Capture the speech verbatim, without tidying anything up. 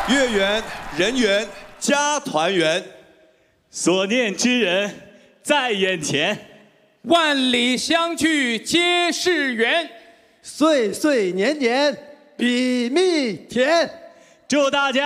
月圆人圆家团圆， 所念之人在眼前， 万里相聚皆是缘， 岁岁年年比蜜甜。 祝大家